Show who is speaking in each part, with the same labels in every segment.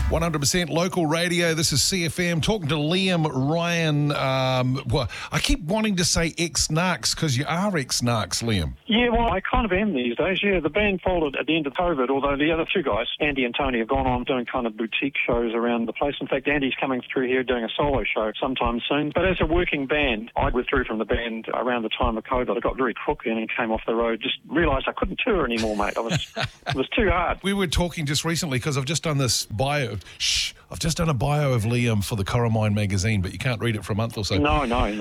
Speaker 1: 100% local radio. This is CFM. Talking to Liam Ryan. Well, I keep wanting to say ex-Narcs because you are ex-Narcs, Liam.
Speaker 2: Yeah, well, I kind of am these days. Yeah, the band folded at the end of COVID, although the other two guys, Andy and Tony, have gone on doing kind of boutique shows around the place. In fact, Andy's coming through here doing a solo show sometime soon. But as a working band, I withdrew from the band around the time of COVID. I got very crook and came off the road. Just realised I couldn't tour anymore, mate. It was too hard.
Speaker 1: We were talking just recently because I've just done this bio. I've just done a bio of Liam for the Coromine magazine, but you can't read it for a month or so.
Speaker 2: No.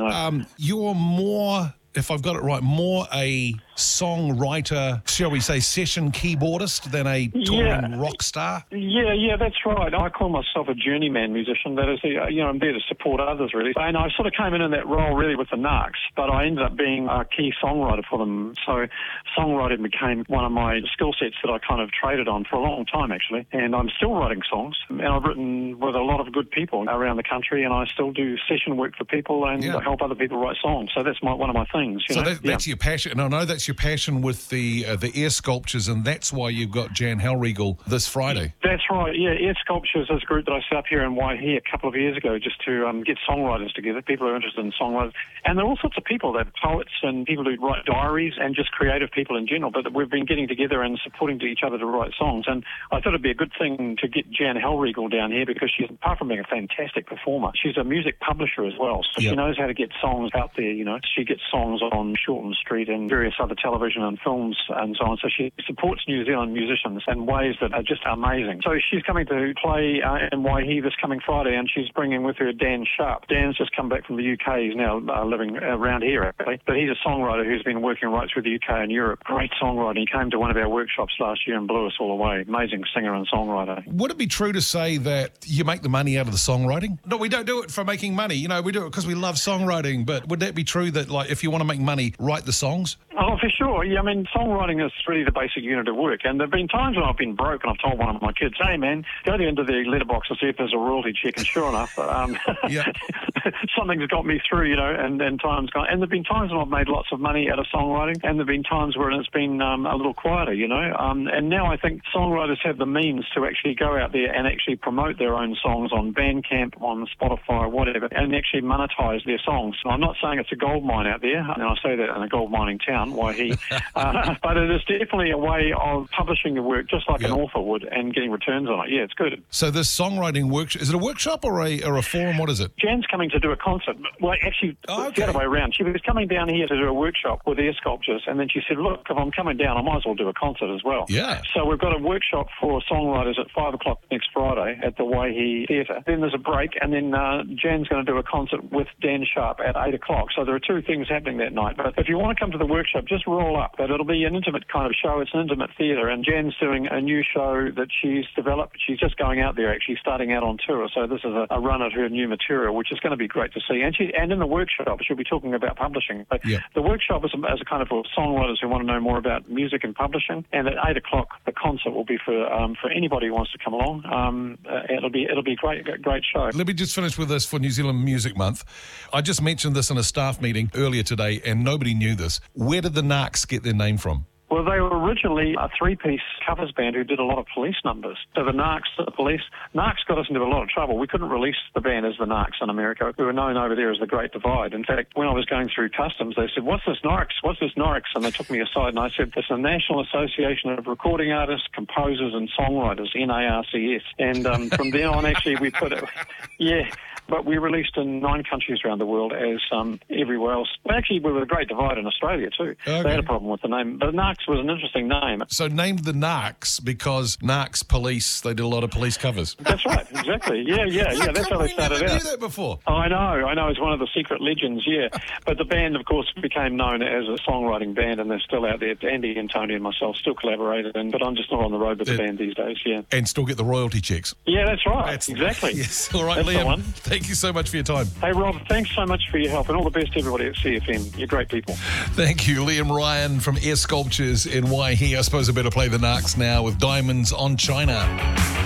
Speaker 1: You're more, if I've got it right, more a songwriter, shall we say, session keyboardist than a touring rock star?
Speaker 2: Yeah, that's right. I call myself a journeyman musician. That is, I'm there to support others, really. And I sort of came in that role, really, with the Narcs, but I ended up being a key songwriter for them. So songwriting became one of my skill sets that I kind of traded on for a long time, actually. And I'm still writing songs. And I've written with a lot of good people around the country, and I still do session work for people and help other people write songs. So that's one of my things.
Speaker 1: That's your passion. And I know that's your passion with the air sculptures, and that's why you've got Jan Hellriegel this Friday.
Speaker 2: That's right, yeah. Air Sculptures is a group that I set up here in Waihi a couple of years ago just to get songwriters together, people who are interested in songwriters. And there are all sorts of people. There are poets and people who write diaries and just creative people in general, but we've been getting together and supporting each other to write songs. And I thought it'd be a good thing to get Jan Hellriegel down here because she's, apart from being a fantastic performer, she's a music publisher as well. So she knows how to get songs out there, She gets songs on Shortland Street and various other television and films and so on. So she supports New Zealand musicians in ways that are just amazing. So she's coming to play in Waihi this coming Friday, and she's bringing with her Dan Sharp. Dan's just come back from the UK. He's now living around here, actually. But he's a songwriter who's been working right through the UK and Europe. Great songwriter. He came to one of our workshops last year and blew us all away. Amazing singer and songwriter.
Speaker 1: Would it be true to say that you make the money out of the songwriting? No, we don't do it for making money. We do it because we love songwriting. But would that be true that, like, if you want to make money, write the songs?
Speaker 2: Oh, for sure. Yeah, I mean, songwriting is really the basic unit of work. And there have been times when I've been broke and I've told one of my kids, hey, man, go into the letterbox and see if there's a royalty check. And sure enough, something's got me through, and time's gone. And there have been times when I've made lots of money out of songwriting, and there have been times where it's been a little quieter, And now I think songwriters have the means to actually go out there and actually promote their own songs on Bandcamp, on Spotify, whatever, and actually monetize their songs. I'm not saying it's a gold mine out there, and I say that in a gold mining town, Waihi, but it is definitely a way of publishing the work just like an author would and getting returns on it. Yeah, it's good.
Speaker 1: So this songwriting workshop, is it a workshop or a forum? What is it?
Speaker 2: Jan's coming to do a concert. Well, actually, the other way around. She was coming down here to do a workshop with air sculptures, and then she said, look, if I'm coming down, I might as well do a concert as well.
Speaker 1: Yeah.
Speaker 2: So we've got a workshop for songwriters at 5 o'clock next Friday at the Waihi Theatre. Then there's a break, and then Jan's going to do a concert with Dan Sharp at 8 o'clock. So there are two things happening that night. But if you want to come to the workshop, just roll up. But it'll be an intimate kind of show. It's an intimate theatre, and Jan's doing a new show that she's developed. She's just going out there, actually starting out on tour. So this is a run at her new material, which is going to be great to see. And in the workshop, she'll be talking about publishing. But the workshop is a kind of for songwriters who want to know more about music and publishing. And at 8 o'clock, the concert will be for anybody who wants to come along. It'll be a great show.
Speaker 1: Let me just finish with this for New Zealand Music Month. I just mentioned this in a staff meeting earlier today, and nobody knew this. Where did the Narcs get their name from?
Speaker 2: Well, they were originally a three-piece covers band who did a lot of police numbers. So the Narcs, the police, Narcs got us into a lot of trouble. We couldn't release the band as the Narcs in America. We were known over there as the Great Divide. In fact, when I was going through customs, they said, what's this Narcs? What's this Narcs? And they took me aside and I said, it's the National Association of Recording Artists, Composers and Songwriters, NARCS. And from then on, actually, we put it, but we released in 9 countries around the world as everywhere else. Well, actually, we were the Great Divide in Australia too. Okay. They had a problem with the name. But Narcs was an interesting name.
Speaker 1: So named the Narcs because Narcs Police, they did a lot of police covers.
Speaker 2: That's right, exactly. Yeah. That's how they started out.
Speaker 1: I never knew that before.
Speaker 2: I know. It's one of the secret legends, yeah. But the band, of course, became known as a songwriting band, and they're still out there. Andy and Tony and myself still collaborated, but I'm just not on the road with the band these days, yeah.
Speaker 1: And still get the royalty checks.
Speaker 2: Yeah, that's right. Exactly.
Speaker 1: Yes, all right,
Speaker 2: that's
Speaker 1: Liam. Thank you so much for your time.
Speaker 2: Hey, Rob, thanks so much for your help, and all the best to everybody at CFM. You're great people.
Speaker 1: Thank you, Liam Ryan from Air Sculptures in Waihi. I suppose I better play the Narcs now with Diamonds on China.